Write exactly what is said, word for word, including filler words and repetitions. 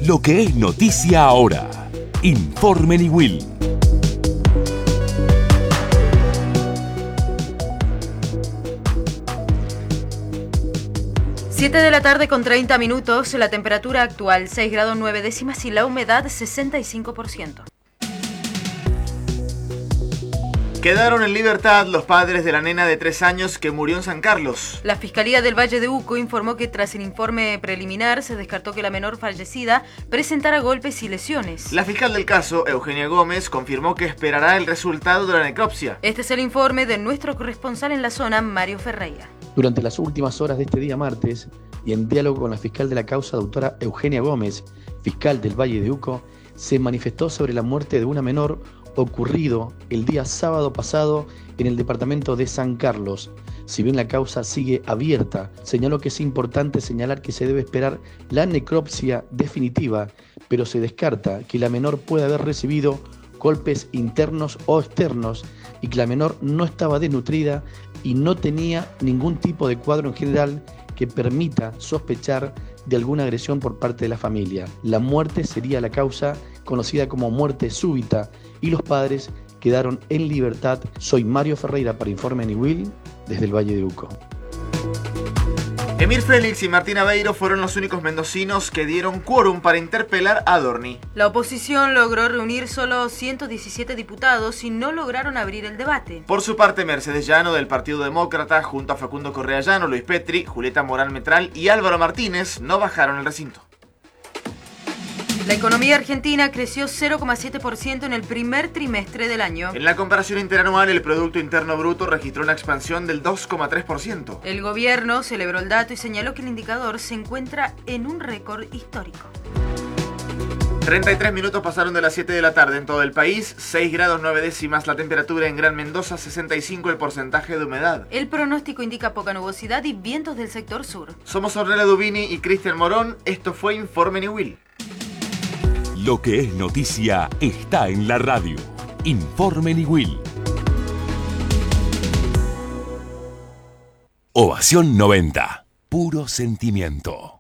Lo que es noticia ahora. Informe Niwil. siete de la tarde con treinta minutos, la temperatura actual seis grados nueve décimas y la humedad sesenta y cinco por ciento. Quedaron en libertad los padres de la nena de tres años que murió en San Carlos. La Fiscalía del Valle de Uco informó que tras el informe preliminar se descartó que la menor fallecida presentara golpes y lesiones. La fiscal del caso, Eugenia Gómez, confirmó que esperará el resultado de la necropsia. Este es el informe de nuestro corresponsal en la zona, Mario Ferreira. Durante las últimas horas de este día martes, y en diálogo con la fiscal de la causa, doctora Eugenia Gómez, fiscal del Valle de Uco, se manifestó sobre la muerte de una menor ocurrido el día sábado pasado en el departamento de San Carlos. Si bien la causa sigue abierta, señaló que es importante señalar que se debe esperar la necropsia definitiva, pero se descarta que la menor pueda haber recibido golpes internos o externos y que la menor no estaba desnutrida y no tenía ningún tipo de cuadro en general que permita sospechar de alguna agresión por parte de la familia. La muerte sería la causa conocida como muerte súbita y los padres quedaron en libertad. Soy Mario Ferreira para Informe Niwil desde el Valle de Uco. Emir Félix y Martín Aveiro fueron los únicos mendocinos que dieron quórum para interpelar a Adorni. La oposición logró reunir solo ciento diecisiete diputados y no lograron abrir el debate. Por su parte, Mercedes Llano del Partido Demócrata, junto a Facundo Correa Llano, Luis Petri, Julieta Morán Metral y Álvaro Martínez, no bajaron el recinto. La economía argentina creció cero coma siete por ciento en el primer trimestre del año. En la comparación interanual, el Producto Interno Bruto registró una expansión del dos coma tres por ciento. El gobierno celebró el dato y señaló que el indicador se encuentra en un récord histórico. treinta y tres minutos pasaron de las siete de la tarde en todo el país, seis grados nueve décimas la temperatura en Gran Mendoza, sesenta y cinco el porcentaje de humedad. El pronóstico indica poca nubosidad y vientos del sector sur. Somos Ornella Dubini y Cristian Morón, esto fue Informe Niwil. Lo que es noticia está en la radio. Informe Niwil. Ovación noventa. Puro sentimiento.